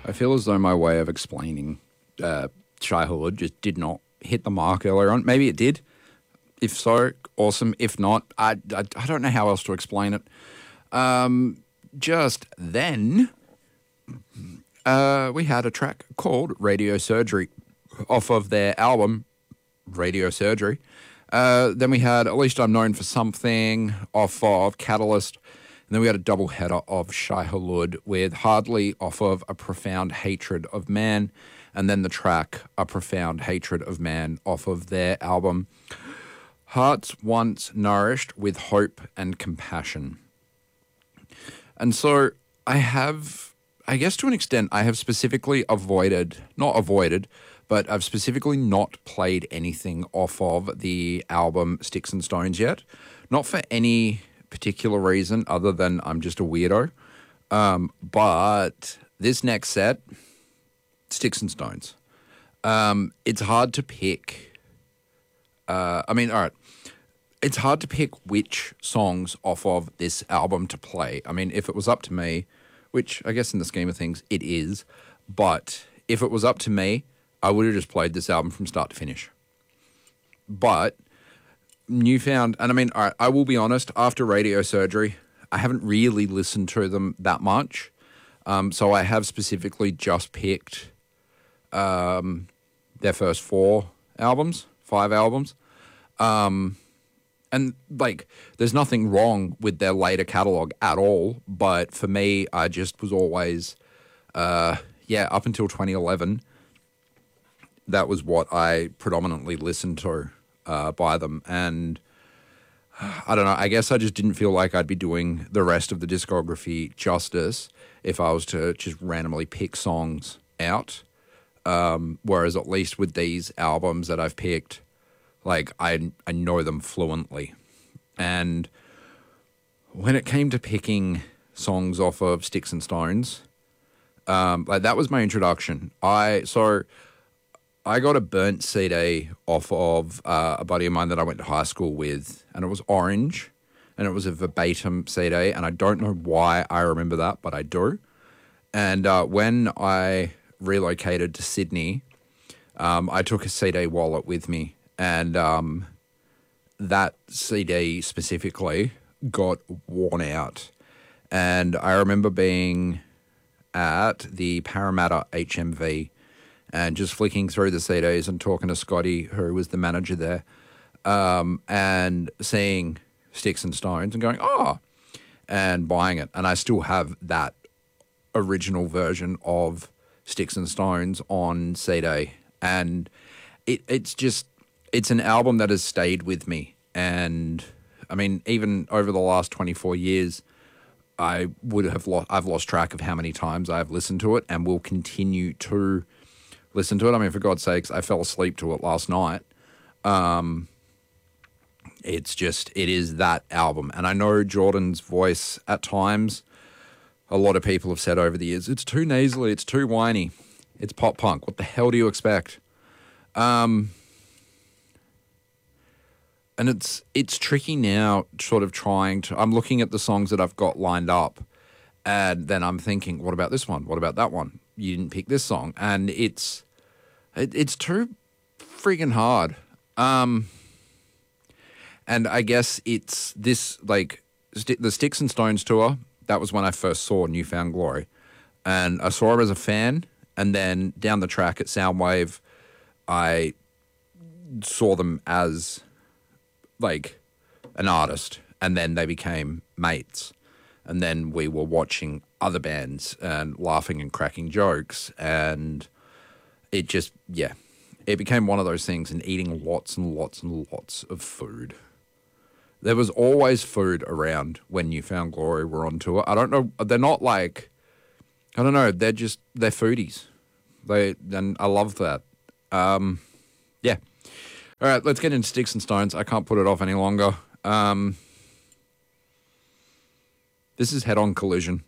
I feel as though my way of explaining Shai Hulud just did not hit the mark earlier on. Maybe it did. If so, awesome. If not, I don't know how else to explain it. Just then, we had a track called Radio Surgery off of their album, Radio Surgery. Then we had At Least I'm Known for Something off of Catalyst. And then we had a double header of Shai Hulud with Hardly off of A Profound Hatred of Man. And then the track A Profound Hatred of Man off of their album Hearts Once Nourished with Hope and Compassion. And so I guess to an extent, I have specifically but I've specifically not played anything off of the album Sticks and Stones yet. Not for any particular reason other than I'm just a weirdo. But this next set, Sticks and Stones. It's hard to pick. All right. It's hard to pick which songs off of this album to play. I mean, if it was up to me, which I guess in the scheme of things it is, but if it was up to me, I would have just played this album from start to finish. But Newfound, and I mean, all right, I will be honest, after Radio Surgery, I haven't really listened to them that much. So I have specifically just picked their first 5 albums. And, like, there's nothing wrong with their later catalogue at all. But for me, I just was always, up until 2011, that was what I predominantly listened to by them. And I don't know, I guess I just didn't feel like I'd be doing the rest of the discography justice if I was to just randomly pick songs out. Whereas at least with these albums that I've picked, like, I know them fluently. And when it came to picking songs off of Sticks and Stones, like, that was my introduction. I got a burnt CD off of a buddy of mine that I went to high school with, and it was orange, and it was a verbatim CD, and I don't know why I remember that, but I do. And when I relocated to Sydney, I took a CD wallet with me, and that CD specifically got worn out. And I remember being at the Parramatta HMV and just flicking through the CDs and talking to Scotty, who was the manager there, and seeing Sticks and Stones and going, oh, and buying it. And I still have that original version of Sticks and Stones on CD. And it's an album that has stayed with me. And I mean, even over the last 24 years, I've lost track of how many times I've listened to it and will continue to listen to it. I mean, for God's sakes, I fell asleep to it last night. It is that album. And I know Jordan's voice at times, a lot of people have said over the years, it's too nasally, it's too whiny, it's pop punk. What the hell do you expect? And it's tricky now, sort of I'm looking at the songs that I've got lined up, and then I'm thinking, what about this one? What about that one? You didn't pick this song. And it's too freaking hard. And I guess it's this, like, the Sticks and Stones tour, that was when I first saw Newfound Glory. And I saw them as a fan, and then down the track at Soundwave, I saw them as, like, an artist, and then they became mates. And then we were watching other bands and laughing and cracking jokes, and it just, it became one of those things, and eating lots and lots and lots of food. There was always food around when Newfound Glory were on tour. I don't know, they're not like, I don't know, they're foodies. And I love that. Yeah. All right, let's get into Sticks and Stones. I can't put it off any longer. This is Head On Collision.